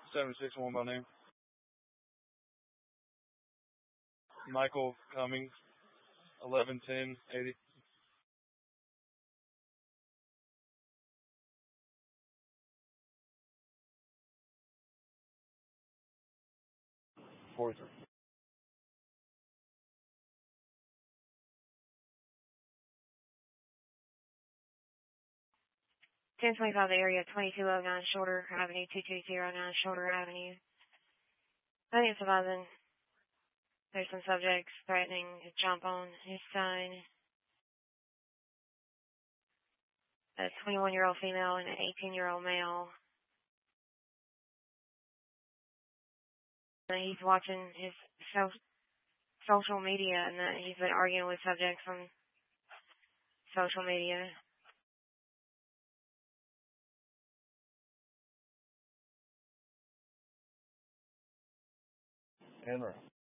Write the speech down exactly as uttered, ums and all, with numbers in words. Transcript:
seven six one by name. Michael Cummings, eleven ten eighty. forty-three. ten twenty-five, the area, twenty-two oh nine Shorter Avenue, two two zero nine Shorter Avenue. I think it's advising there's some subjects threatening to jump on his son. A twenty-one-year-old female and an eighteen-year-old male. And he's watching his so, social media, and that he's been arguing with subjects on social media. And right.